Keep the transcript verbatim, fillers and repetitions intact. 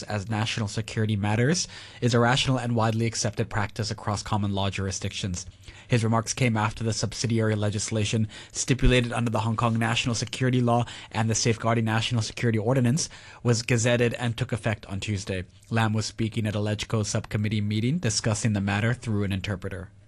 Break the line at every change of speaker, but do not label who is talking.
interests as national security matters is a rational and widely accepted practice across common law jurisdictions. His remarks came after the subsidiary legislation stipulated under the Hong Kong National Security Law and the Safeguarding National Security Ordinance was gazetted and took effect on Tuesday. Lam was speaking at a LegCo subcommittee meeting discussing the matter through an interpreter.